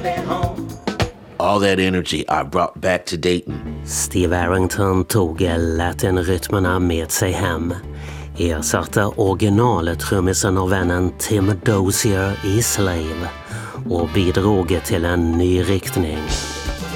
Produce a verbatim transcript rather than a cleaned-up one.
All that energy I brought back to Dayton. Steve Arrington tog Latin-rytmerna med sig hem. Ersatte originalet trummisen och vännen Tim Dozier i Slave och bidrog till en ny riktning.